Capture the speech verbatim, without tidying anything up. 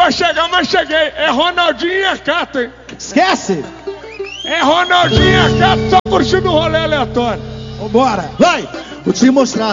pra chegar, mas cheguei. É Ronaldinho e a Cato, hein? Esquece! É Ronaldinho e a Cato, só curtindo o rolê aleatório. Vambora! Vai! Vou te mostrar.